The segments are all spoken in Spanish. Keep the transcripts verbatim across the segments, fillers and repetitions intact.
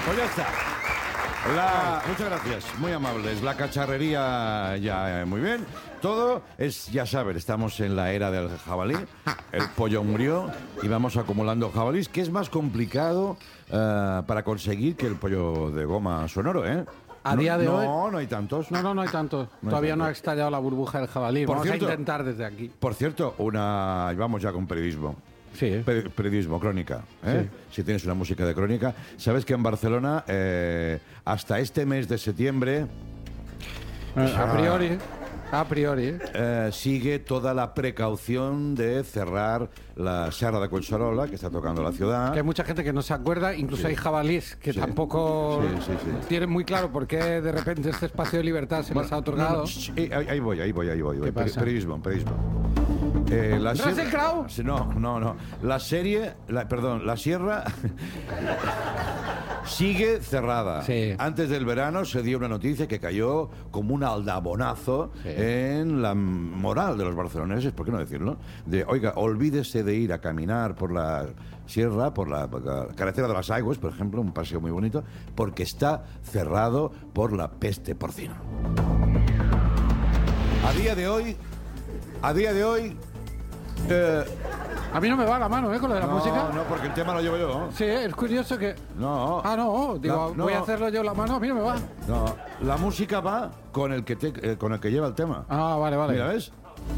Pues ya está. La, muchas gracias, muy amables. La cacharrería ya eh, muy bien. Todo es, ya saben, estamos en la era del jabalí. El pollo murió y vamos acumulando jabalís, que es más complicado uh, para conseguir que el pollo de goma sonoro, ¿eh? A no, día de no, hoy... No, no hay tantos. No, no, no hay tantos. No hay Todavía tantos. no ha estallado la burbuja del jabalí. Por Vamos cierto, a intentar desde aquí. Por cierto, una vamos ya con periodismo. Sí. Per- periodismo, crónica. ¿eh? Sí. Si tienes una música de crónica. Sabes que en Barcelona, eh, hasta este mes de septiembre, A priori. A priori. eh, sigue toda la precaución de cerrar la Serra de Collserola, que está tocando la ciudad. Que hay mucha gente que no se acuerda, incluso Sí. hay jabalíes que Sí. tampoco Sí, sí, sí. tienen muy claro por qué de repente este espacio de libertad se les ha otorgado. No, no, sh- eh, ahí, ahí voy, ahí voy, ahí voy. ¿Qué Peri- pasa? Periodismo, periodismo. Eh, la ¿Russell sierra- Crowe? Sí, No, no, no. La serie, la, perdón, la sierra sigue cerrada. Sí. Antes del verano se dio una noticia que cayó como un aldabonazo Sí. en la moral de los barceloneses, ¿por qué no decirlo? De, oiga, olvídese de ir a caminar por la sierra, por la, por la carretera de las Aigües, por ejemplo, un paseo muy bonito, porque está cerrado por la peste porcina. A día de hoy, a día de hoy, eh, A mí no me va la mano, ¿eh? Con lo de la no, música. no, porque el tema lo llevo yo. Sí, es curioso que... No. Ah, no, digo, La- voy a no. hacerlo yo la mano, a mí no me va. No, la música va con el que te- eh, con el que lleva el tema. Ah, vale, vale. Mira, ¿ves?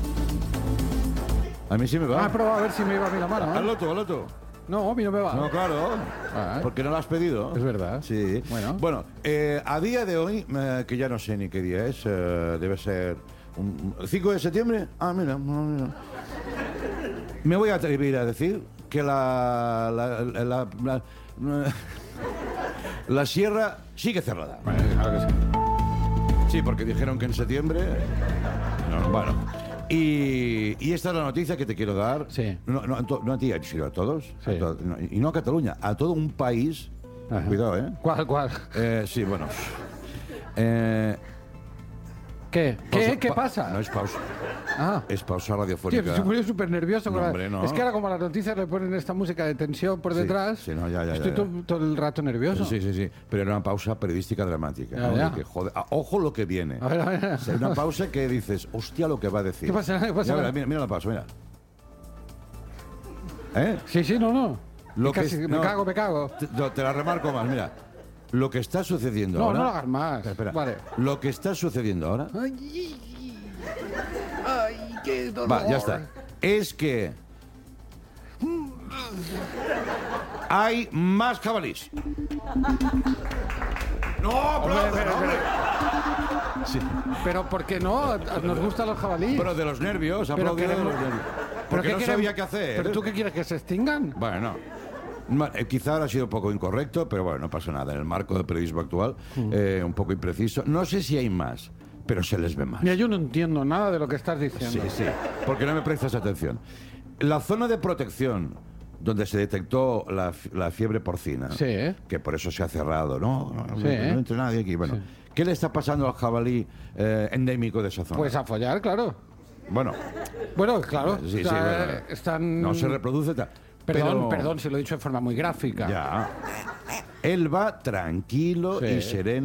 A mí sí me va. Ah, he probado a ver si me iba a mí la mano, ¿eh? Hazlo tú, hazlo tú. No, a mí no me va. No, claro. Ah, Porque no lo has pedido. Es verdad. Sí. Bueno. Bueno, eh, a día de hoy, eh, que ya no sé ni qué día es, eh, debe ser un, un- ¿cinco de septiembre? Ah, mira, no, mira. Me voy a atrever a decir que la la, la, la, la- la sierra sigue cerrada. Bueno, claro que sí. Sí, porque dijeron que en septiembre... No, bueno. Y, y esta es la noticia que te quiero dar. Sí. No, no, a to- no a ti, sino a todos. Sí. A to- no, y no a Cataluña, a todo un país. Ajá. Cuidado, ¿eh? ¿Cuál, cuál? Eh, sí, bueno. Eh, ¿Qué? pausa- ¿Qué? ¿Qué pa- pasa? No es pausa, Ah. es pausa Tío, radiofónica. se murió súper nervioso. No, con la- hombre, no. Es que ahora como a las noticias le ponen esta música de tensión por Sí, detrás, sí, no, ya, ya, estoy ya, to- ya. todo el rato nervioso. Sí, sí, sí. Pero era una pausa periodística dramática. Ya, ¿no? ya. De que, joder, ah, ojo lo que viene. A ver, a ver. O sea, una pausa que dices, hostia lo que va a decir. ¿Qué pasa? ¿Qué pasa? Ya verás, mira, mira la pausa, mira. ¿Eh? Sí, sí, no, no. Lo Casi que es- me no. cago, me cago. Te, no, te la remarco más, mira. Lo que está sucediendo No, ahora... no lo hagas más. Espera, espera. Vale. Lo que está sucediendo ahora... Ay, ay, qué dolor. Va, ya está. Es que... Hay más jabalís. No, Hombre, aplaudan, pero, hombre. Sí. pero ¿por qué no? Nos gustan los jabalíes. Pero de los nervios, Pero aplaudido de queremos- los nervios. ¿Pero Porque qué no queremos? sabía qué hacer. ¿Pero tú qué quieres? ¿Que se extingan? Bueno, no. Ma- eh, Quizá ahora ha sido un poco incorrecto, pero bueno, no pasa nada. En el marco del periodismo actual, eh, un poco impreciso. No sé si hay más, pero se les ve más. Mira, yo no entiendo nada de lo que estás Sí, diciendo. sí, porque no me prestas atención. La zona de protección donde se detectó la, fi- la fiebre porcina, Sí, ¿eh? que por eso se ha cerrado, no, no, Sí, no ¿eh? entra nadie aquí. Bueno, ¿qué le está pasando al jabalí eh, endémico de esa zona? Pues a follar, claro. bueno, Bueno, claro. sí, sí, o sea, bueno, están... no se reproduce tal. Perdón, pero- perdón, si lo he dicho de forma muy gráfica. Ya. Él va tranquilo Sí. y sereno.